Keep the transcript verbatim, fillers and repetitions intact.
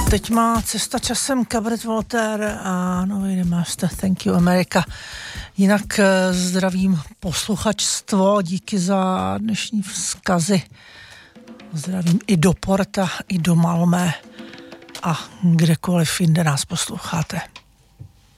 teď má cesta časem Cabaret Voltaire a nový remaster Thank You America. Jinak zdravím posluchačstvo, díky za dnešní vzkazy. Zdravím i do Porta, i do Malmé a kdekoliv jinde nás posloucháte.